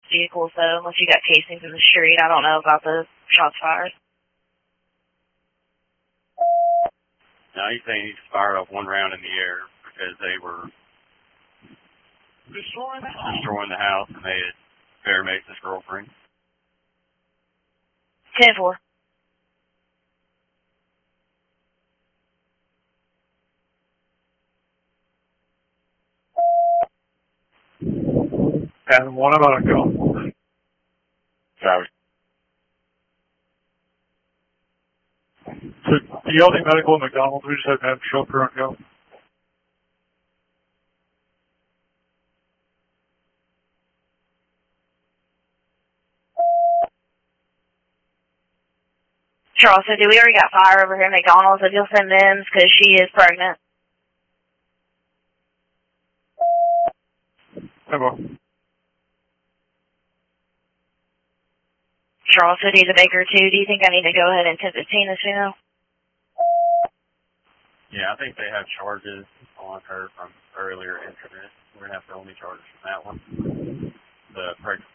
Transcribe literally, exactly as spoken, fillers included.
vehicles, though, unless you got casings in the street. I don't know about the shots fired. No, he's saying he just fired off one round in the air because they were Destroying the house. destroying the house and they had Fairmate's his girlfriend. ten four. And one about a go. Sorry. So, do y'all need medical at McDonald's? We just had to have chauffeur on go. Charles said, we already got fire over here at McDonald's. If you'll send Mims, because she is pregnant. Hello. Charles said he's a baker, too. Do you think I need to go ahead and ten fifteen this now? Yeah, I think they have charges on her from earlier incident. We're going to have felony charges from that one. The pregnancy